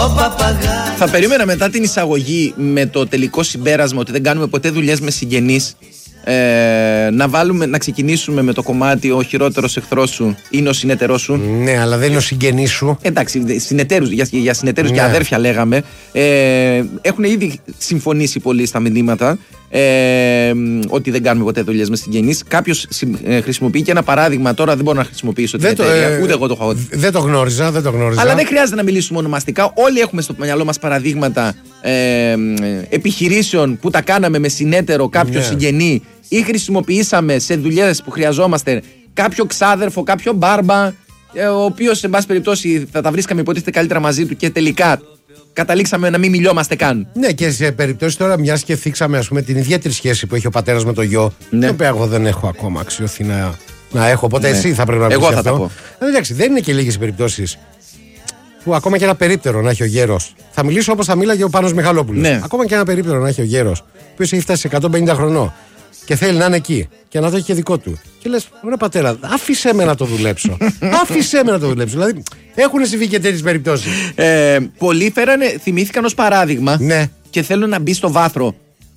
Θα περίμενα μετά την εισαγωγή με το τελικό συμπέρασμα ότι δεν κάνουμε ποτέ δουλειές με συγγενείς, να ξεκινήσουμε με το κομμάτι ο χειρότερος εχθρός σου είναι ο συνεταιρός σου. Ναι, αλλά δεν είναι ο συγγενής σου. Εντάξει, συνεταίρους, για συνεταιρούς και αδέρφια λέγαμε. Έχουν ήδη συμφωνήσει πολλοί στα μηνύματα ότι δεν κάνουμε ποτέ δουλειές με συγγενείς. Κάποιος χρησιμοποιεί και ένα παράδειγμα, τώρα δεν μπορώ να χρησιμοποιήσω την εταιρεία, ούτε εγώ το έχω δει. Δεν το γνώριζα. Αλλά δεν χρειάζεται να μιλήσουμε ονομαστικά. Όλοι έχουμε στο μυαλό μας παραδείγματα επιχειρήσεων που τα κάναμε με συνέτερο κάποιο συγγενή ή χρησιμοποιήσαμε σε δουλειές που χρειαζόμαστε κάποιο ξάδερφο, κάποιο μπάρμπα, ο οποίος σε πάση περιπτώσει θα τα βρίσκαμε υποτίθεται καλύτερα μαζί του και τελικά καταλήξαμε να μην μιλιόμαστε καν. Ναι, και σε περιπτώσει τώρα, μιας και θίξαμε ας πούμε την ιδιαίτερη σχέση που έχει ο πατέρας με το γιο, την οποία εγώ δεν έχω ακόμα αξιωθεί να έχω. Οπότε εσύ θα πρέπει να πεις. Εγώ θα τα πω. Εντάξει, δεν είναι και λίγες περιπτώσεις που ακόμα και ένα περίπτερο να έχει ο γέρος. Θα μιλήσω όπως θα μίλαγε ο Πάνος Μιχαλόπουλος. Ναι. Ακόμα και ένα περίπτερο να έχει ο γέρος, που έχει φτάσει σε 150 χρονών και θέλει να είναι εκεί και να το έχει και δικό του. Και λες, ωραία πατέρα, άφησέ με να το δουλέψω. Δηλαδή, έχουν συμβεί και τέτοιες περιπτώσεις. Πολλοί θυμήθηκαν ως παράδειγμα και θέλουν να μπει στο βάθρο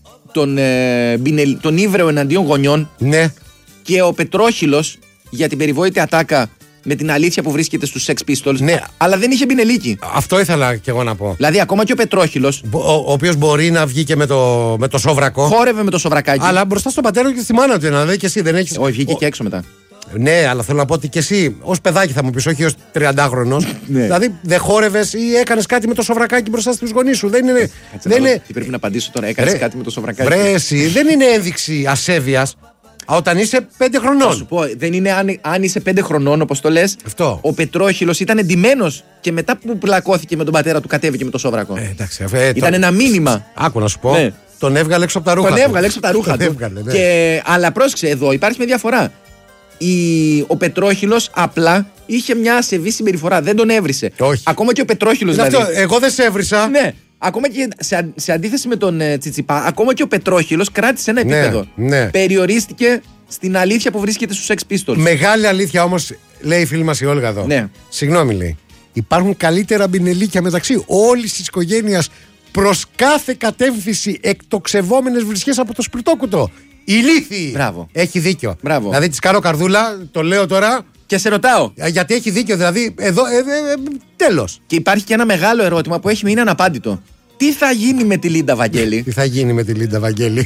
τον ύβρεο εναντίον γονιών. Ναι. Και ο Πετρόχυλος για την περιβόητη ατάκα με την αλήθεια που βρίσκεται στους Sex Pistols. Ναι. Αλλά δεν είχε μπινελίκι. Αυτό ήθελα και εγώ να πω. Δηλαδή, ακόμα και ο Πετρόχυλος, ο οποίος μπορεί να βγει και με το σόβρακο. Χόρευε με το σοβρακάκι. Αλλά μπροστά στον πατέρα και στη μάνα του. Δηλαδή και εσύ δεν έχεις. Όχι, βγήκε και έξω μετά. Ναι, αλλά θέλω να πω ότι και εσύ ως παιδάκι θα μου πεις, όχι ως 30χρονος. Ναι. Δηλαδή δεν χόρευες ή έκανες κάτι με το σοβρακάκι μπροστά στους γονείς σου. Δεν είναι. Τι πρέπει να απαντήσω τώρα, έκανες κάτι με το σοβρακάκι. Εσύ, δεν είναι ένδειξη ασέβειας. Όταν είσαι 5 χρονών. Θα σου πω, δεν είναι αν είσαι 5 χρονών, όπως το λες. Αυτό. Ο Πετρόχυλος ήταν εντυμένος και μετά που πλακώθηκε με τον πατέρα του, κατέβηκε με το σόβρακο. Εντάξει, ήταν ένα μήνυμα. Άκου να σου πω. Ναι. Τον έβγαλε έξω από τα ρούχα του. Ναι. Αλλά πρόσεξε, εδώ υπάρχει μια διαφορά. Ο Πετρόχυλος απλά είχε μια ασεβή συμπεριφορά. Δεν τον έβρισε. Όχι. Ακόμα και ο Πετρόχυλος δηλαδή. Εγώ δεν σε έβρισα. Ναι. Ακόμα και σε αντίθεση με τον Τσιτσιπά, ακόμα και ο Πετρόχυλος κράτησε ένα επίπεδο. Ναι. Περιορίστηκε στην αλήθεια που βρίσκεται στους Sex Pistols. Μεγάλη αλήθεια όμως, λέει η φίλη μας η Όλγα εδώ. Ναι. Συγγνώμη, λέει. Υπάρχουν καλύτερα μπινελίκια μεταξύ όλης της οικογένειας προς κάθε κατεύθυνση εκτοξευόμενες βρισχές από το σπιρτόκουτο. Ηλίθιοι! Μπράβο. Έχει δίκιο. Μπράβο. Δηλαδή της κάνω καρδούλα, το λέω τώρα. Και σε ρωτάω. Γιατί έχει δίκιο, δηλαδή εδώ. Τέλος. Και υπάρχει και ένα μεγάλο ερώτημα που έχει μείνει αναπάντητο. Τι θα γίνει με τη Λίντα Βαγγέλη? Τι θα γίνει με τη Λίντα Βαγγέλη?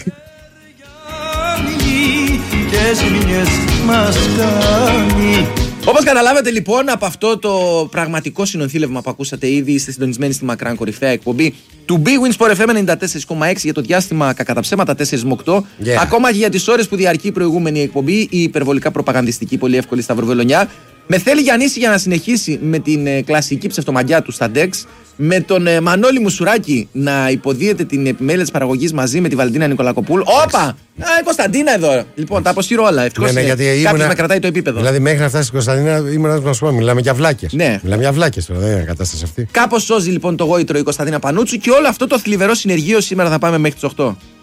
Όπως καταλάβατε λοιπόν από αυτό το πραγματικό συνοθήλευμα που ακούσατε ήδη, είστε συντονισμένοι στη μακράν κορυφαία εκπομπή του Big Wins Sport FM 94,6 για το διάστημα κακά τα ψέματα 4 με 8. Ακόμα και για τις ώρες που διαρκεί η προηγούμενη εκπομπή, η υπερβολικά προπαγανδιστική, πολύ εύκολη σταυροβελονιά. Με θέλει Γιαννίση για να συνεχίσει με την κλασική ψευτομαγιά του στα Dex. Με τον Μανώλη Μουσουράκη να υποδίεται την επιμέλεια της παραγωγής μαζί με τη Βαλεντίνα Νικολακοπούλου. Όπα! Η Κωνσταντίνα εδώ. Λοιπόν, τα αποσύρω όλα. Ευτυχώς κάποιος με κρατάει το επίπεδο. Δηλαδή, μέχρι να φτάσει στην Κωνσταντίνα, ήμουν να σου πω, μιλάμε για βλάκες. Ναι. Μιλάμε για βλάκες τώρα, δεν είναι κατάσταση αυτή. Κάπως σώζει λοιπόν το γόητρο η Κωνσταντίνα Πανούτσου και όλο αυτό το θλιβερό συνεργείο σήμερα θα πάμε μέχρι τις 8.